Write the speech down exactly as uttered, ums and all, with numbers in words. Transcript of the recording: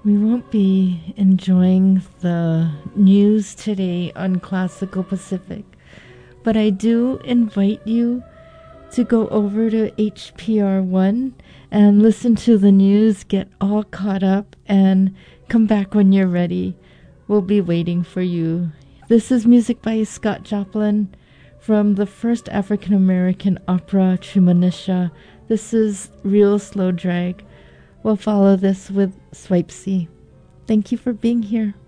We won't be enjoying the news today on Classical Pacific, but I do invite you to go over to H P R one and listen to the news, get all caught up, and come back when you're ready. We'll be waiting for you. This is music by Scott Joplin from the first African American opera, Trumanisha. This is Real Slow Drag. We'll follow this with Swipesy. Thank you for being here.